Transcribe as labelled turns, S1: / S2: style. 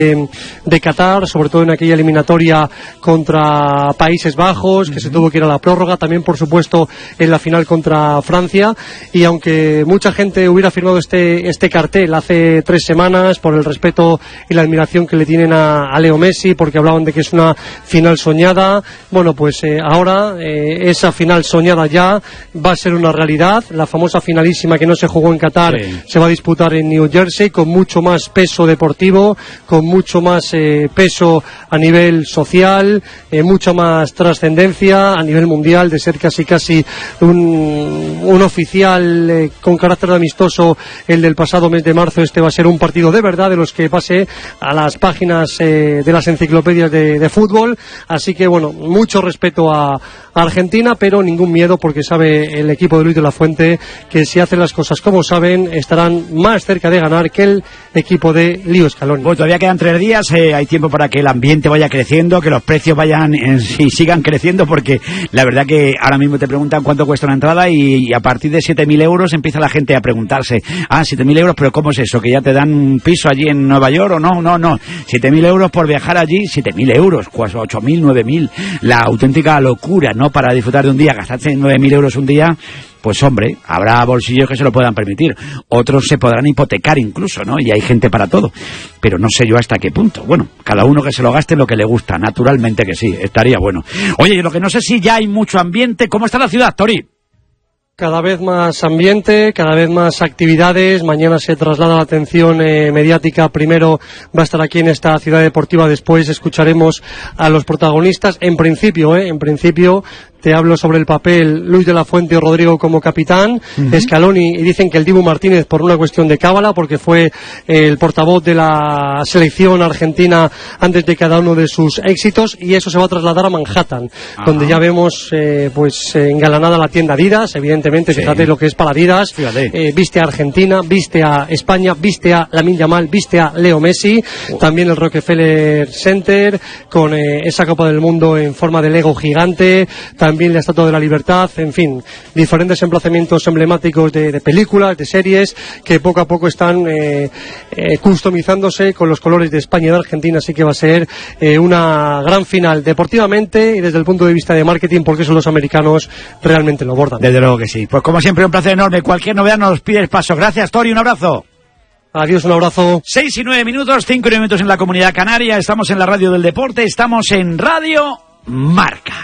S1: de Qatar, sobre todo en aquella eliminatoria contra Países Bajos, que se tuvo que ir a la prórroga, también por supuesto en la final contra Francia. Y aunque mucha gente hubiera firmado este cartel hace 3 semanas por el respeto y la admiración que le tienen a Leo Messi, porque hablaban de que es una final soñada, bueno, pues ahora esa final soñada ya va a ser una realidad. La famosa finalísima que no se jugó en Qatar se va a disputar en New Jersey, con mucho más peso deportivo, con mucho más peso a nivel social, mucha más trascendencia a nivel mundial, de ser casi un oficial con carácter amistoso el del pasado mes de marzo. Este va a ser un partido de verdad, de los que pase a las páginas de las enciclopedias de fútbol. Así que bueno, mucho respeto a Argentina, pero ningún miedo, porque sabe el equipo de Luis de la Fuente que si hacen las cosas como saben, estarán más cerca de ganar que el equipo de Leo Scaloni.
S2: Pues todavía quedan 3 días, hay tiempo para que el ambiente vaya creciendo, que los precios vayan y sigan creciendo, porque la verdad que ahora mismo te preguntan cuánto cuesta una entrada y a partir de 7.000 euros empieza la gente a preguntarse, 7.000 euros, pero ¿cómo es eso? ¿Que ya te dan un piso allí en Nueva York o no? 7.000 euros por viajar allí, 7.000 euros, 8.000, 9.000, la auténtica locura, ¿no? Para disfrutar de un día, gastarse 9.000 euros un día. Pues hombre, habrá bolsillos que se lo puedan permitir, otros se podrán hipotecar incluso, ¿no? Y hay gente para todo, pero no sé yo hasta qué punto. Bueno, cada uno que se lo gaste en lo que le gusta, naturalmente que sí, estaría bueno. Oye, y lo que no sé si ya hay mucho ambiente, ¿cómo está la ciudad, Tori?
S1: Cada vez más ambiente, cada vez más actividades. Mañana se traslada la atención mediática. Primero va a estar aquí en esta ciudad deportiva, después escucharemos a los protagonistas. En principio te hablo sobre el papel, Luis de la Fuente y Rodrigo como capitán, Scaloni, y dicen que el Dibu Martínez por una cuestión de cábala, porque fue el portavoz de la selección argentina antes de cada uno de sus éxitos, y eso se va a trasladar a Manhattan, donde ya vemos engalanada la tienda Adidas, evidentemente, fíjate lo que es para Adidas, viste a Argentina, viste a España, viste a Lamine Yamal, viste a Leo Messi, también el Rockefeller Center, con esa Copa del Mundo en forma de Lego gigante, también la Estatua de la Libertad, en fin, diferentes emplazamientos emblemáticos de películas, de series, que poco a poco están customizándose con los colores de España y de Argentina. Así que va a ser una gran final deportivamente y desde el punto de vista de marketing, porque eso los americanos realmente lo abordan.
S2: Desde luego que sí. Pues como siempre, un placer enorme. Cualquier novedad nos pides paso. Gracias, Tori, un abrazo.
S1: Adiós, un abrazo.
S2: 6 y 9 minutos, 5 minutos en la Comunidad Canaria. Estamos en la radio del deporte, estamos en Radio Marca.